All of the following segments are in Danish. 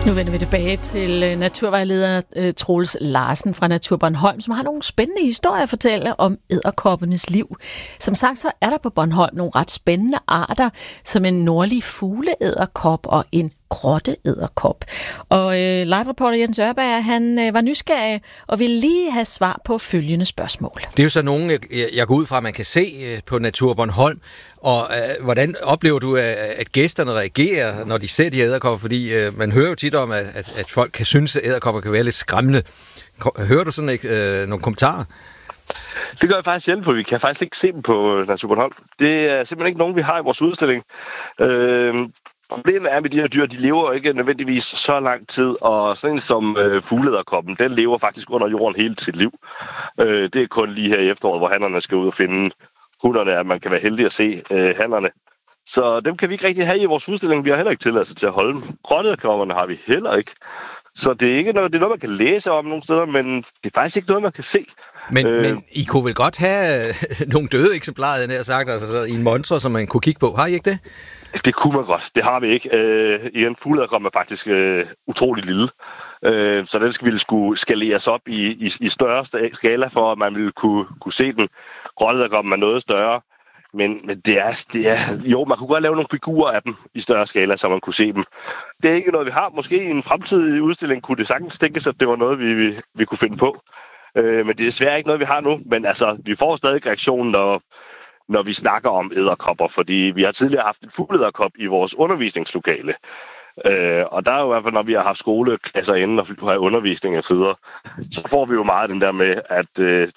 Nu vender vi tilbage til naturvejleder Troels Larsen fra Natur Bornholm, som har nogle spændende historier at fortælle om edderkoppernes liv. Som sagt, så er der på Bornholm nogle ret spændende arter, som en nordlig fugleedderkop og en grotteedderkop. Og live-reporter Jens Ørberg, han var nysgerrig og ville lige have svar på følgende spørgsmål. Det er jo så nogle, jeg går ud fra, at man kan se på Natur Bornholm. Og hvordan oplever du, at gæsterne reagerer, når de ser de edderkopper? Fordi man hører jo tit om, at folk kan synes, at edderkopper kan være lidt skræmmende. Hører du sådan nogle kommentarer? Det gør jeg faktisk sjældent, for vi kan faktisk ikke se dem på Natur Bornholm. Det er simpelthen ikke nogen, vi har i vores udstilling. Problemet er med de her dyr, de lever ikke nødvendigvis så lang tid, og sådan en som fugleedderkoppen, den lever faktisk under jorden hele sit liv. Det er kun lige her i efteråret, hvor hannerne skal ud og finde hunderne, at man kan være heldig at se hannerne. Så dem kan vi ikke rigtig have i vores udstilling. Vi har heller ikke tilladelse til at holde dem. Grotteedderkopperne har vi heller ikke. Så det er ikke noget, det er noget, man kan læse om nogle steder, men det er faktisk ikke noget, man kan se. Men I kunne vel godt have nogle døde eksemplarer, den her sagt, altså i en monster, som man kunne kigge på. Har I ikke det? Det kunne man godt. Det har vi ikke. Igen, fugleedderkoppen er faktisk utrolig lille. Så den ville skulle skaleres op i større skala, for at man ville kunne se den. Grotteedderkoppen er noget større. Men det er... Jo, man kunne godt lave nogle figurer af dem i større skala, så man kunne se dem. Det er ikke noget, vi har. Måske i en fremtidig udstilling kunne det sagtens tænkes, at det var noget, vi kunne finde på. Men det er desværre ikke noget, vi har nu. Men altså, vi får stadig reaktion, når vi snakker om edderkopper, fordi vi har tidligere haft en fugleedderkop i vores undervisningslokale. Og der er jo i hvert fald, når vi har haft skoleklasser inde, og vi har undervisning og så videre, så får vi jo meget den der med, at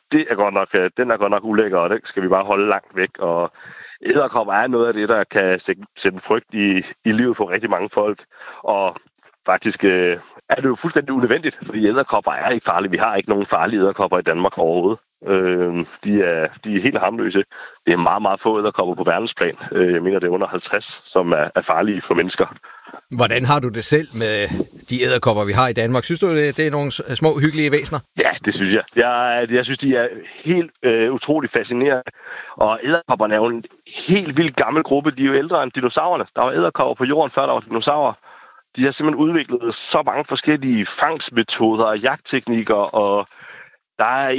den er godt nok ulækker, og den skal vi bare holde langt væk. Og edderkopper er noget af det, der kan sætte frygt i livet på rigtig mange folk. Og faktisk er det jo fuldstændig unødvendigt, fordi edderkopper er ikke farlige. Vi har ikke nogen farlige edderkopper i Danmark overhovedet. De er helt harmløse. Det er meget, meget få edderkopper på verdensplan. Jeg mener, det er under 50, som er farlige for mennesker. Hvordan har du det selv med de edderkopper, vi har i Danmark? Synes du, det er nogle små, hyggelige væsener? Ja, det synes jeg. Jeg synes, de er helt utroligt fascinerende. Og edderkopperne er jo en helt vildt gammel gruppe. De er jo ældre end dinosaurerne. Der var edderkopper på jorden, før der var dinosaurer. De har simpelthen udviklet så mange forskellige fangstmetoder og jagtteknikker, og der er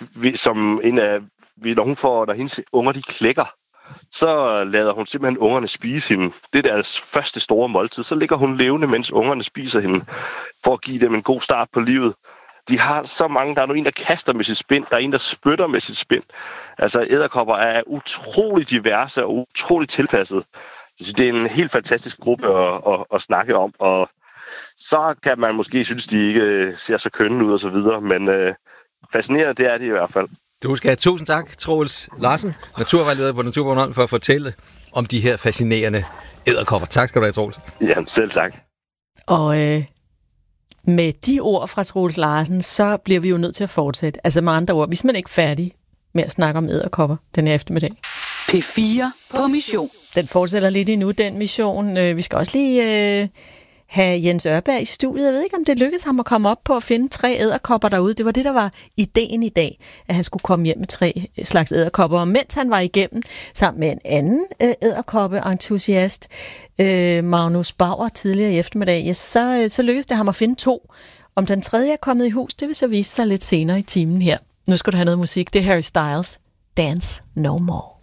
når hendes unger de klækker, så lader hun simpelthen ungerne spise hende. Det er deres første store måltid. Så ligger hun levende, mens ungerne spiser hende, for at give dem en god start på livet. De har så mange. Der er en, der kaster med sit spind. Der er en, der spytter med sit spind. Altså, edderkopper er utrolig diverse og utrolig tilpasset. Det er en helt fantastisk gruppe at snakke om, og så kan man måske synes, de ikke ser så kønne ud og så videre, men fascinerende, det er det i hvert fald. Du skal have tusind tak, Troels Larsen, naturvejleder på Natur Bornholm, for at fortælle om de her fascinerende edderkopper. Tak skal du have, Troels. Jamen, selv tak. Og med de ord fra Troels Larsen, så bliver vi jo nødt til at fortsætte. Altså med andre ord, vi er simpelthen ikke færdige med at snakke om edderkopper den her eftermiddag. P4 på mission. Den fortsætter lidt endnu, den mission. Vi skal også lige have Jens Ørberg i studiet. Jeg ved ikke, om det lykkedes ham at komme op på at finde 3 edderkopper derude. Det var det, der var ideen i dag, at han skulle komme hjem med 3 slags edderkopper. Og mens han var igennem, sammen med en anden edderkoppe-entusiast, Magnus Bauer, tidligere i eftermiddag, så lykkedes det ham at finde 2. Om den tredje er kommet i hus, det vil så vise sig lidt senere i timen her. Nu skal du have noget musik. Det er Harry Styles. Dance No More.